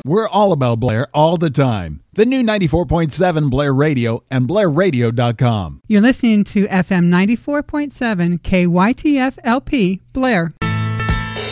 We're all about Blair all the time. The new 94.7 Blair Radio and BlairRadio.com. You're listening to FM 94.7 KYTF LP, Blair.